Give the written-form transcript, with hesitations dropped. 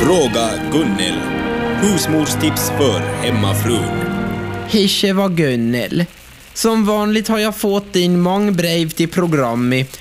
Fråga Gunnel. Husmorstips för hemmafrun. Hej var Gunnel. Som vanligt har jag fått din många brev till programmet